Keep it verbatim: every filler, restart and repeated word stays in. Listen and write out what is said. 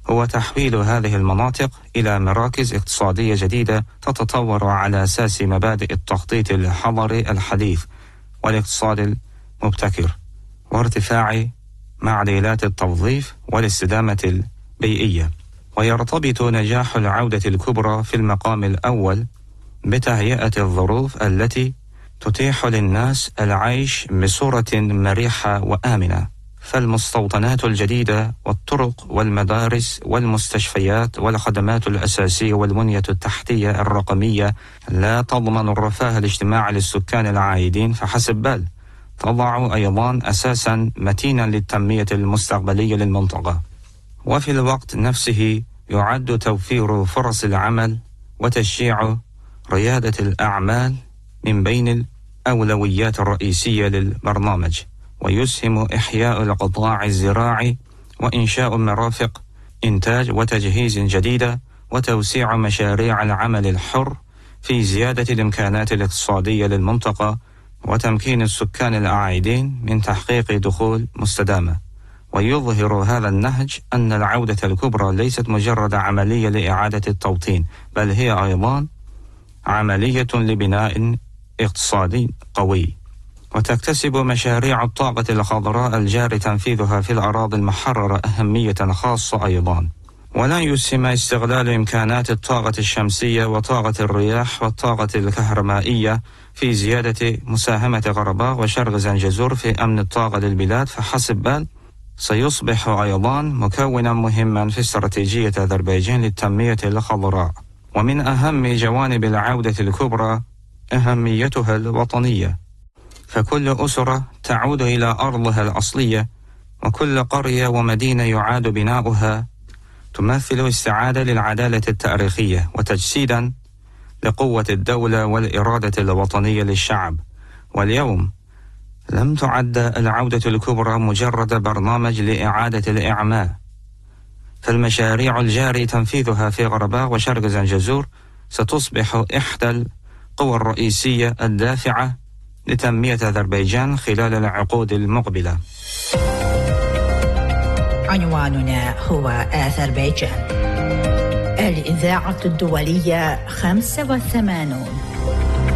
هو تحويل هذه المناطق إلى مراكز اقتصادية جديدة تتطور على أساس مبادئ التخطيط الحضري الحديث والاقتصاد المبتكر، وارتفاع معدلات التوظيف والاستدامة البيئية. ويرتبط نجاح العودة الكبرى في المقام الأول بتهيئة الظروف التي تتيح للناس العيش بصورة مريحة وآمنة، فالمستوطنات الجديدة والطرق والمدارس والمستشفيات والخدمات الأساسية والبنية التحتية الرقمية لا تضمن الرفاه الاجتماعي للسكان العائدين فحسب، بل تضع أيضا أساسا متينا للتنمية المستقبلية للمنطقة. وفي الوقت نفسه يعد توفير فرص العمل وتشجيع ريادة الأعمال من بين الأولويات الرئيسية للبرنامج، ويسهم إحياء القطاع الزراعي وإنشاء مرافق إنتاج وتجهيز جديدة وتوسيع مشاريع العمل الحر في زيادة الإمكانات الاقتصادية للمنطقة وتمكين السكان العائدين من تحقيق دخول مستدامة. ويظهر هذا النهج أن العودة الكبرى ليست مجرد عملية لإعادة التوطين، بل هي أيضا عملية لبناء اقتصادي قوي، وتكتسب مشاريع الطاقة الخضراء الجاري تنفيذها في الأراضي المحررة أهمية خاصة أيضا. ولن يسهم استغلال إمكانات الطاقة الشمسية وطاقة الرياح والطاقة الكهربائية في زيادة مساهمة قرباغ وشرق زنجزور في أمن الطاقة للبلاد فحسب، بل سيصبح أيضا مكونا مهما في استراتيجية أذربيجان للتنمية الخضراء. ومن أهم جوانب العودة الكبرى أهميتها الوطنية، فكل أسرة تعود إلى أرضها الأصلية، وكل قرية ومدينة يعاد بناؤها تمثل استعادة للعدالة التاريخية وتجسيدا لقوة الدولة والإرادة الوطنية للشعب. واليوم لم تعد العودة الكبرى مجرد برنامج لإعادة الإعمار، فالمشاريع الجاري تنفيذها في قرباغ وشرق زنجزور ستصبح إحدى القوى الرئيسية الدافعة لتنمية أذربيجان خلال العقود المقبلة. عنواننا هو أذربيجان. الإذاعة الدولية خمسة وثمانون.